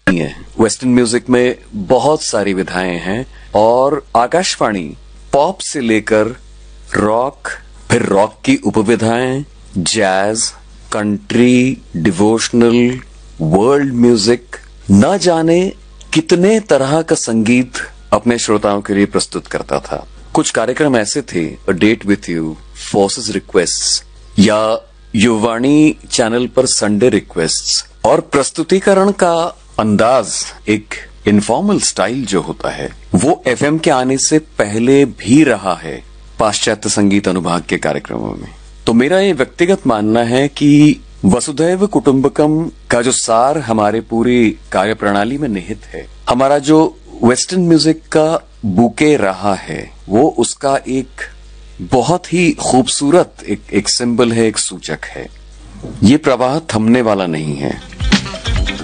है। Western music में बहुत सारी विधाएं हैं और आकाशवाणी पॉप से लेकर रॉक, फिर रॉक की उपविधाएं, jazz, country, devotional, world music, न जाने कितने तरह का संगीत अपने श्रोताओं के लिए प्रस्तुत करता था। कुछ कार्यक्रम ऐसे थे, a date with you, forces requests या युवाणी चैनल पर संडे रिक्वेस्ट्स, और प्रस्तुतिकरण का अंदाज, एक इनफॉर्मल स्टाइल जो होता है, वो एफएम के आने से पहले भी रहा है पाश्चात्य संगीत अनुभाग के कार्यक्रमों में। तो मेरा ये व्यक्तिगत मानना है कि वसुधैव कुटुंबकम का जो सार हमारे पूरी कार्यप्रणाली में निहित है, हमारा जो वेस्टर्न म्यूजिक का बुके रहा है, वो उसका एक बहुत ही खूबसूरत एक सिंबल है, एक सूचक है। ये प्रवाह थमने वाला नहीं है।